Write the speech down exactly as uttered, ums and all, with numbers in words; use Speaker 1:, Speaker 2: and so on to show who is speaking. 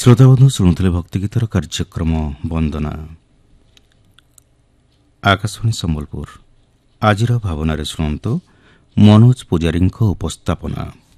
Speaker 1: श्रोताबंधु शुणुले भक्तिगीतर कार्यक्रम वंदना आकाशवाणी संबलपुर आज भावना शुणु मनोज पूजारी उपस्थापना।